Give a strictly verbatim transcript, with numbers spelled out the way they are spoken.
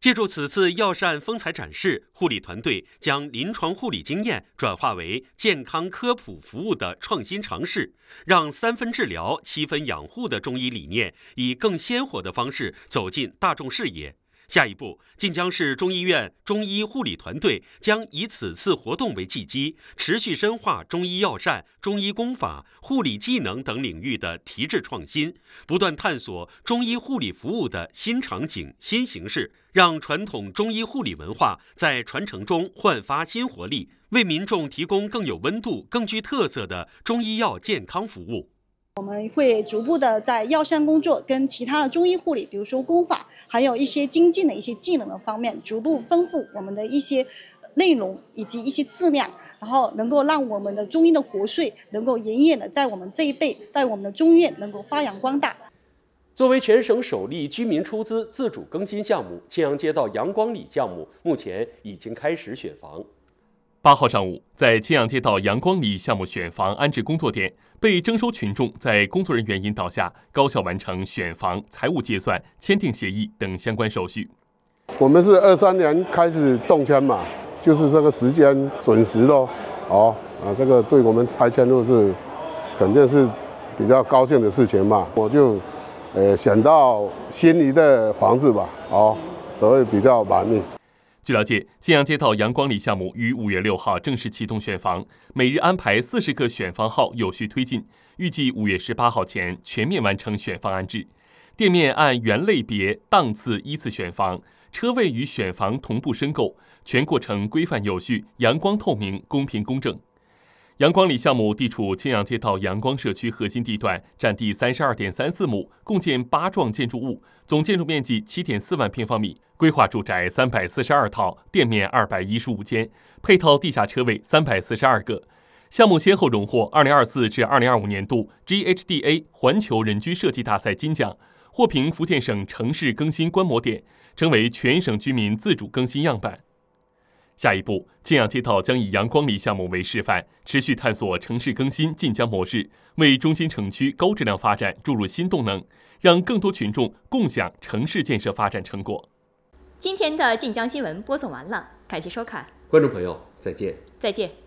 借助此次药膳风采展示，护理团队将临床护理经验转化为健康科普服务的创新尝试，让三分治疗、七分养护的中医理念以更鲜活的方式走进大众视野。下一步，晋江市中医院中医护理团队将以此次活动为契机，持续深化中医药膳、中医功法、护理技能等领域的提质创新，不断探索中医护理服务的新场景、新形式，让传统中医护理文化在传承中焕发新活力，为民众提供更有温度、更具特色的中医药健康服务。 我们会逐步的在药膳工作跟其他的中医护理，比如说功法，还有一些精进的一些技能的方面，逐步丰富我们的一些内容以及一些质量，然后能够让我们的中医的国粹能够远远的在我们这一辈，在我们的中医院能够发扬光大。 作为全省首例居民出资自主更新项目，青阳街道阳光里项目目前已经开始选房。 八号上午，在青阳街道阳光里项目选房安置工作点，被征收群众在工作人员引导下，高效完成选房、财务结算、签订协议等相关手续。 我们是二三年开始动迁嘛，就是这个时间准时咯。哦啊，这个对我们拆迁路是肯定是比较高兴的事情嘛。我就呃选到心仪的房子吧，哦，所以比较满意。 据了解，青阳街道阳光里项目于五月六号正式启动选房，每日安排四十个选房号有序推进，预计五月十八号前全面完成选房安置。店面按原类别、档次依次选房，车位与选房同步申购，全过程规范有序、阳光透明、公平公正。阳光里项目地处青阳街道阳光社区核心地段，占地三十二点三四亩，共建八幢建筑物，总建筑面积七点四万平方米，规划住宅三百四十二套，店面二百一十五间，配套地下车位三百四十二个。项目先后荣获二零二四至二零二五年度 G H D A 环球人居设计大赛金奖，获评福建省城市更新观摩点，成为全省居民自主更新样板。下一步，青阳街道将以阳光里项目为示范，持续探索城市更新晋江模式，为中心城区高质量发展注入新动能，让更多群众共享城市建设发展成果。 今天的晋江新闻播送完了，感谢收看， 观众朋友，再见。 再见。